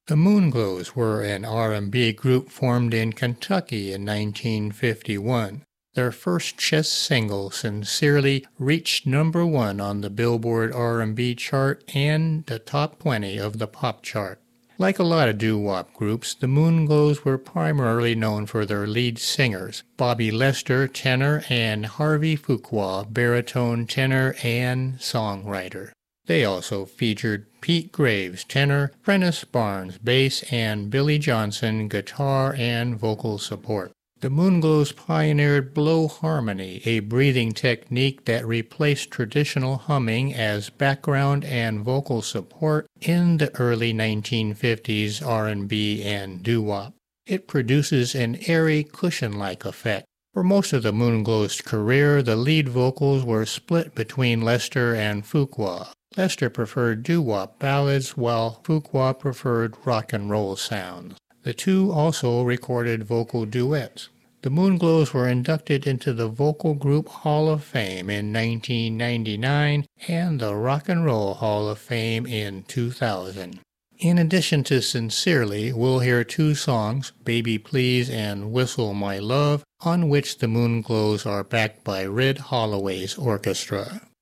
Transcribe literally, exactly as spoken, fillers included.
The Moonglows were an R and B group formed in Kentucky in nineteen fifty-one. Their first chess single, Sincerely, reached number one on the Billboard R and B chart and the top twenty of the pop chart. Like a lot of doo-wop groups, the Moonglows were primarily known for their lead singers, Bobby Lester, tenor, and Harvey Fuqua, baritone, tenor, and songwriter. They also featured Pete Graves, tenor, Prentice Barnes, bass, and Billy Johnson, guitar and vocal support. The Moonglows pioneered blow harmony, a breathing technique that replaced traditional humming as background and vocal support in the early nineteen fifties R and B and doo-wop. It produces an airy, cushion-like effect. For most of the Moonglows' career, the lead vocals were split between Lester and Fuqua. Lester preferred doo-wop ballads, while Fuqua preferred rock and roll sounds. The two also recorded vocal duets. The Moonglows were inducted into the Vocal Group Hall of Fame in nineteen ninety-nine and the Rock and Roll Hall of Fame in two thousand. In addition to Sincerely, we'll hear two songs, Baby Please and Whistle My Love, on which the Moonglows are backed by Red Holloway's orchestra.